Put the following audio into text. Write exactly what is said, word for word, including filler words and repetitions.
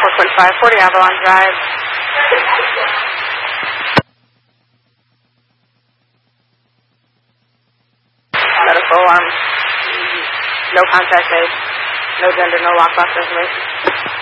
four twenty-five forty Avalon Drive. Medical alarm. No contact made. No gender, no lockbox information.